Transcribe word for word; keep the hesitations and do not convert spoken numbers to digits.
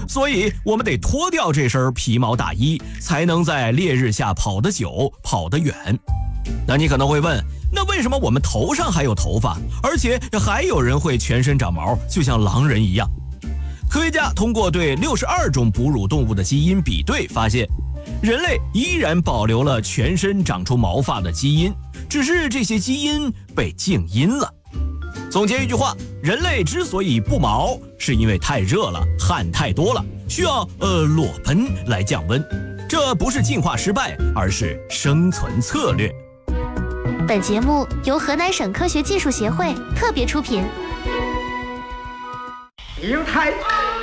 所以我们得脱掉这身皮毛大衣，才能在烈日下跑得久，跑得远。那你可能会问，那为什么我们头上还有头发，而且还有人会全身长毛，就像狼人一样？科学家通过对六十二种哺乳动物的基因比对发现，人类依然保留了全身长出毛发的基因，只是这些基因被静音了。总结一句话，人类之所以不毛，是因为太热了，汗太多了，需要呃裸奔来降温。这不是进化失败，而是生存策略。 本节目由河南省科学技术协会特别出品。 英台